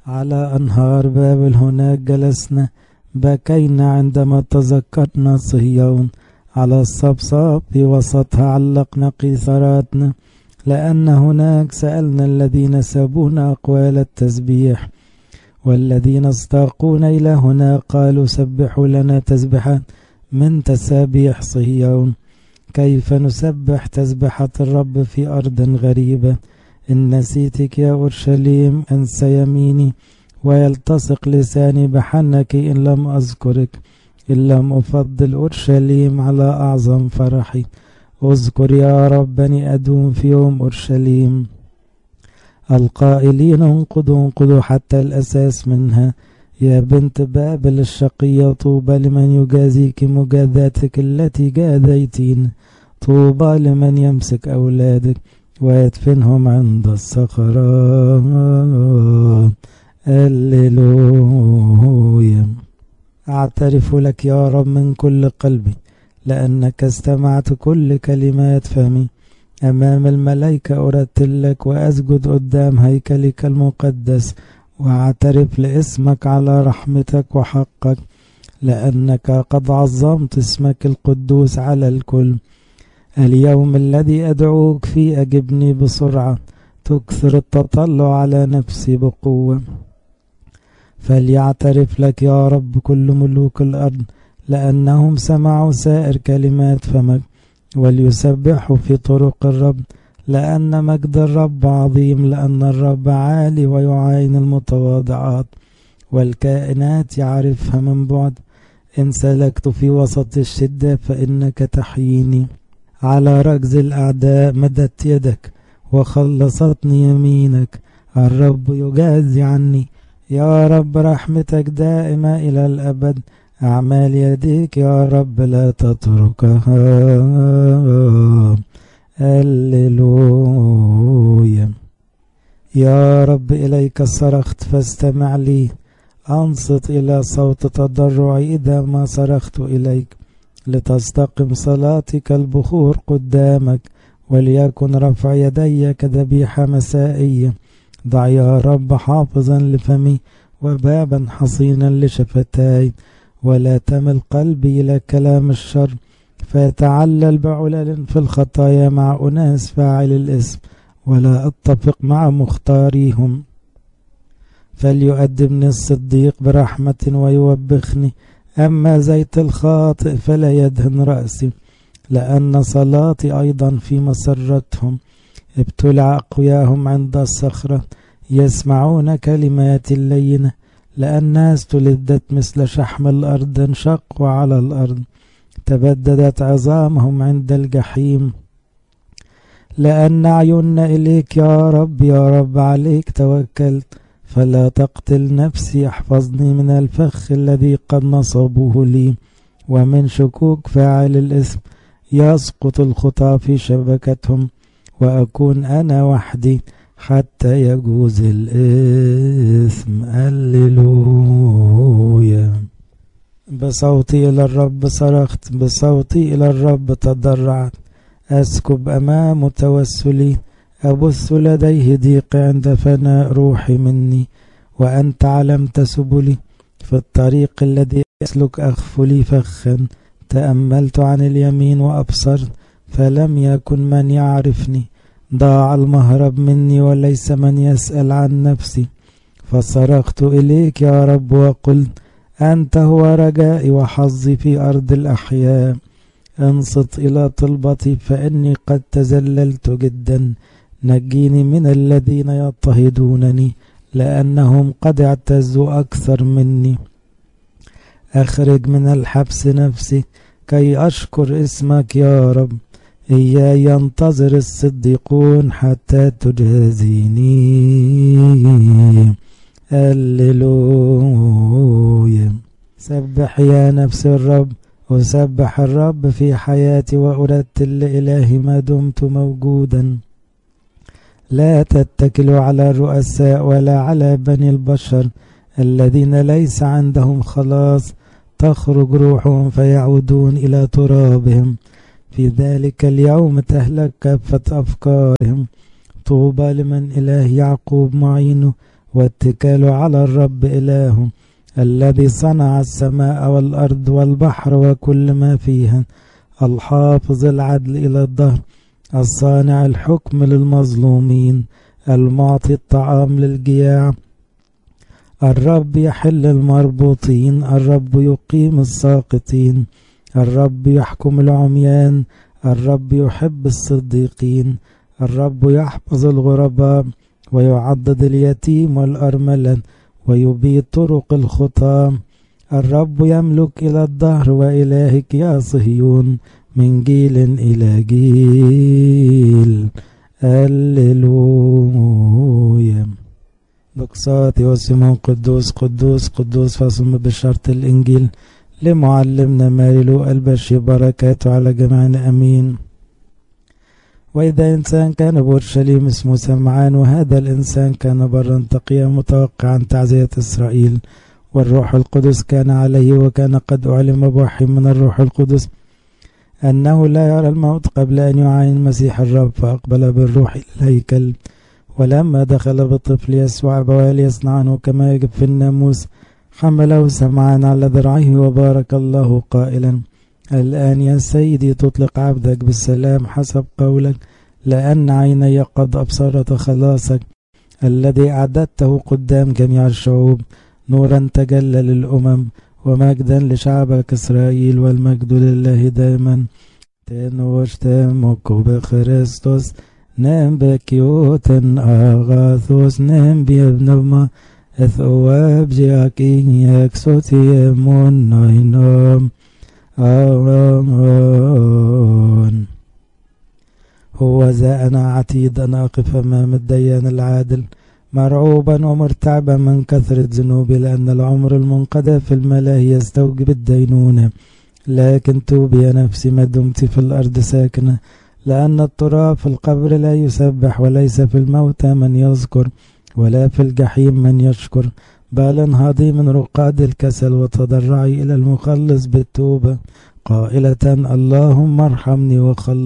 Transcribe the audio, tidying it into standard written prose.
على أنهار بابل هناك جلسنا، بكينا عندما تذكرنا صهيون. على الصبصاب في وسطها علقنا قيثاراتنا، لأن هناك سألنا الذين سابون أقوال التسبيح، والذين استاقون إلى هنا قالوا سبحوا لنا تسبحات من تسابيح صهيون. كيف نسبح تسبحة الرب في أرض غريبة؟ إن نسيتك يا أورشليم أنسى يميني، ويلتصق لساني بحنك إن لم أذكرك. إن لم أفضل أورشليم على أعظم فرحي. اذكر يا رب بني أدوم في يوم أورشليم، القائلين انقضوا حتى الأساس منها. يا بنت بابل الشقية طوبى لمن يجازيك مجازاتك التي جاذيتين. طوبى لمن يمسك أولادك ويدفنهم عند الصخرة. هللويا. أعترف لك يا رب من كل قلبي، لأنك استمعت كل كلمات فمي. أمام الملائكة أرتل لك وأسجد قدام هيكلك المقدس، وأعترف لاسمك على رحمتك وحقك، لأنك قد عظمت اسمك القدوس على الكل. اليوم الذي أدعوك فيه أجبني بسرعة، تكثر التطلع على نفسي بقوة. فليعترف لك يا رب كل ملوك الأرض، لأنهم سمعوا سائر كلمات فمك. وليسبحوا في طرق الرب، لأن مجد الرب عظيم. لأن الرب عالي ويعاين المتواضعات، والكائنات يعرفها من بعد. إن سلكت في وسط الشدة فإنك تحييني. على ركز الأعداء مدت يدك وخلصتني يمينك. الرب يجازي عني، يا رب رحمتك دائمة إلى الأبد. أعمال يديك يا رب لا تتركها. هللويا. يا رب إليك صرخت فاستمع لي، أنصت إلى صوت تضرعي إذا ما صرخت إليك. لتستقم صلاتي كالبخور قدامك، وليكن رفع يدي كذبيحة مسائية. ضع يا رب حافظا لفمي وبابا حصينا لشفتاي، ولا تمل قلبي إلى كلام الشر، فيتعلل بعلل في الخطايا مع أناس فاعل الإثم، ولا أتفق مع مختاريهم. فليؤدبني الصديق برحمة ويوبخني، أما زيت الخاطئ فلا يدهن رأسي. لأن صلاتي أيضا في مسرتهم، ابتلع أقوياهم عند الصخرة. يسمعون كلمات اللينة، لأنها استلذت مثل شحم الأرض، انشقوا على الأرض. تبددت عظامهم عند الجحيم. لأن عيوننا إليك يا رب عليك توكلت. فلا تقتل نفسي، احفظني من الفخ الذي قد نصبوه لي، ومن شكوك فاعل الإثم. يسقط الخطى في شبكتهم، وأكون أنا وحدي حتى يجوز الإثم. هللويا. بصوتي إلى الرب صرخت، بصوتي إلى الرب تضرعت. أسكب أمام توسلي، أبث لديه ضيق عند فناء روحي مني. وأنت علمت سبلي، في الطريق الذي أسلك أخفلي فخا. تأملت عن اليمين وأبصرت، فلم يكن من يعرفني. ضاع المهرب مني وليس من يسأل عن نفسي. فصرخت إليك يا رب وقلت، أنت هو رجائي وحظي في أرض الأحياء. انصت إلى طلبتي، فإني قد تذللت جدا. نجيني من الذين يضطهدونني، لأنهم قد اعتزوا أكثر مني. أخرج من الحبس نفسي كي أشكر اسمك يا رب. إياي ينتظر الصديقون حتى تجازيني. هللويا. سبح يا نفس الرب، وسبح الرب في حياتي، وأرتل لإلهي ما دمت موجودا. لا تتكلوا على الرؤساء ولا على بني البشر، الذين ليس عندهم خلاص. تخرج روحهم فيعودون إلى ترابهم. في ذلك اليوم تهلك كافة أفكارهم. طوبى لمن إله يعقوب معينه، واتكال على الرب إله الذي صنع السماء والأرض والبحر وكل ما فيها، الحافظ العدل إلى الدهر، الصانع الحكم للمظلومين، المعطي الطعام للجياع. الرب يحل المربوطين، الرب يقيم الساقطين، الرب يحكم العميان، الرب يحب الصديقين، الرب يحفظ الغرباء ويعضد اليتيم والأرملة ويبيد طرق الخطاة. الرب يملك إلى الدهر وإلهك يا صهيون من جيل إلى جيل. هللويا. بقصاتي وسمون قدوس قدوس قدوس فصم بشرط الإنجيل لمعلمنا ماري البشي، بركاته على جميعنا أمين. وإذا إنسان كان بأورشليم اسمه سمعان، وهذا الإنسان كان برا تقيا متوقعا تعزية إسرائيل، والروح القدس كان عليه، وكان قد أعلم بوحي من الروح القدس أنه لا يرى الموت قبل أن يعاين المسيح الرب، فأقبل بالروح إلى الهيكل. ولما دخل بالطفل يسوع أبواه يصنعانه كما يجب في الناموس، حمله سمعان على ذراعه وبارك الله قائلا: الآن يا سيدي تطلق عبدك بالسلام حسب قولك، لأن عيني قد أبصرت خلاصك الذي أعددته قدام جميع الشعوب، نورا تجلى للأمم ومجدا لشعبك إسرائيل، والمجد لله دائما. تنوشتمك بخريستوس نم بكيوتن أغاثوس نم بيبنما اثواب جاكين يكسوتي من ناينام آمين. هو ذا أنا عتيد أن أقف أمام الديان العادل مرعوبا ومرتعبا من كثرة ذنوبي، لأن العمر المنقضى في الملاهي يستوجب الدينونة. لكن توبي يا نفسي ما دمت في الأرض ساكنة، لأن التراب في القبر لا يسبح، وليس في الموتى من يذكر، ولا في الجحيم من يشكر. بل انهضي من رقاد الكسل وتضرعي إلى المخلص بالتوبة قائلة: اللهم ارحمني وخلص